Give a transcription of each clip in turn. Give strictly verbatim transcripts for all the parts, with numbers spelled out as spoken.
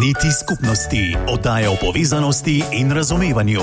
Niti skupnosti, oddaja o povezanosti in razumevanju.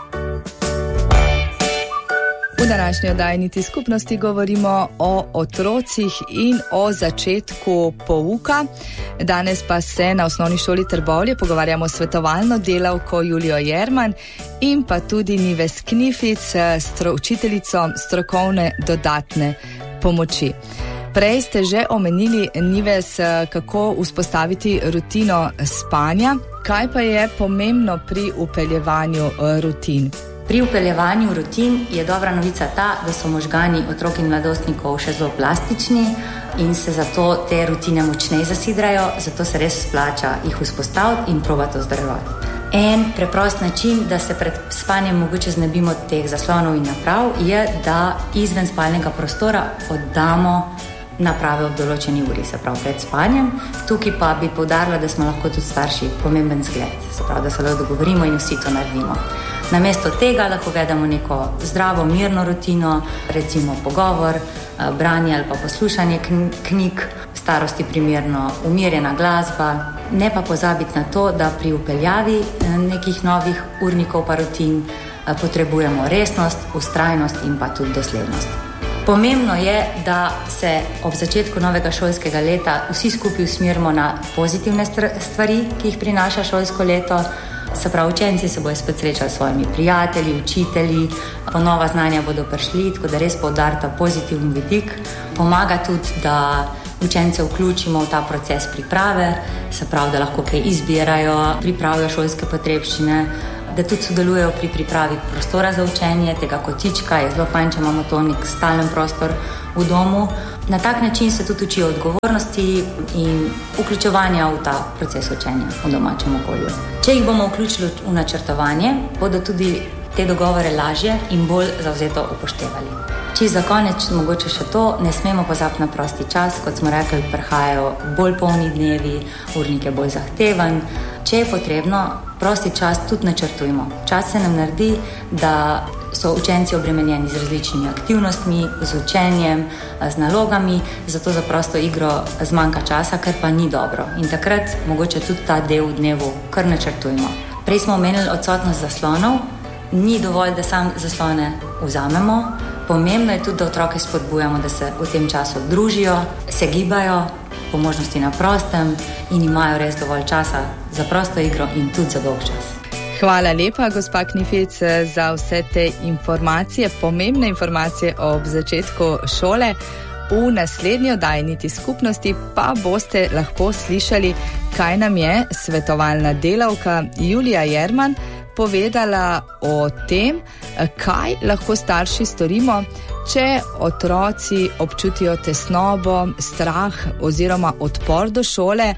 V današnji oddaji Niti skupnosti govorimo o otrocih in o začetku pouka. Danes pa se na osnovni šoli Trbovlje pogovarjamo s svetovalno delavko Julijo Jerman in pa tudi Nives Knific, stro, učiteljico strokovne dodatne pomoči. Prej ste že omenili, Nives, kako vzpostaviti rutino spanja. Kaj pa je pomembno pri upeljevanju rutin? Pri upeljevanju rutin je dobra novica ta, da so možgani otrok in mladostnikov še zelo plastični in se zato te rutine močneje zasidrajo, zato se res splača jih vzpostaviti in probati vzdrževati. En preprost način, da se pred spanjem mogoče znebimo teh zaslonov in naprav, je, da izven spalnega prostora oddamo naprave ob določeni uri, se pravi pred spanjem. Tukaj pa bi poudarila, da smo lahko tudi starši pomemben zgled, se pravi, da se lahko dogovorimo in vsi to naredimo. Namesto tega lahko vedemo neko zdravo, mirno rutino, recimo pogovor, branje ali pa poslušanje knjig, starosti primerno umirjena glasba. Ne pa pozabiti na to, da pri upeljavi nekih novih urnikov pa rutin potrebujemo resnost, vztrajnost in pa tudi doslednost. Pomembno je, da se ob začetku novega šolskega leta vsi skupaj usmerimo na pozitivne stvari, ki jih prinaša šolsko leto. Se pravi, učenci se bodo spet srečali s svojimi prijatelji, učitelji, pa nova znanja bodo prišli, tako da res poudarita pozitivni vidik. Pomaga tudi, da učence vključimo v ta proces priprave, se pravi, da lahko kaj izbirajo, pripravijo šolske potrebščine, da tudi sodelujejo pri pripravi prostora za učenje, tega kotička, je zelo fajn, če imamo to nek stalen prostor v domu. Na tak način se tudi učijo odgovornosti in vključevanja v ta proces učenja v domačem okolju. Če jih bomo vključili v načrtovanje, bodo tudi te dogovore lažje in bolj zavzeto upoštevali. Če za konec mogoče še to, ne smemo pozabiti na prosti čas, kot smo rekli, prihajajo bolj polni dnevi, urnik je bolj zahteven. Če je potrebno, prosti čas tudi načrtujemo. Čas se nam naredi, da so učenci obremenjeni z različnimi aktivnostmi, z učenjem, z nalogami, zato za prosto igro zmanjka časa, kar pa ni dobro. In takrat mogoče tudi ta del v dnevu kar načrtujemo. Prej smo omenili odsotnost zaslonov. Ni dovolj, da sam zaslone vzamemo. Pomembno je tudi, da otroke spodbujamo, da se v tem času družijo, se gibajo, po možnosti na prostem in imajo res dovolj časa za prosto igro in tudi za dolg čas. Hvala lepa, gospa Knific, za vse te informacije, pomembne informacije ob začetku šole. V naslednji oddaji Niti skupnosti pa boste lahko slišali, kaj nam je svetovalna delavka Julija Jerman povedala o tem, kaj lahko starši storimo, če otroci občutijo tesnobo, strah oziroma odpor do šole,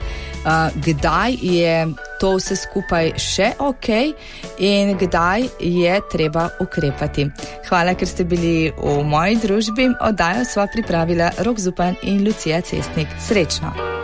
kdaj je to vse skupaj še ok in kdaj je treba ukrepati. Hvala, ker ste bili v moji družbi. Oddajo sva pripravila Rok Zupan in Lucija Cestnik. Srečno!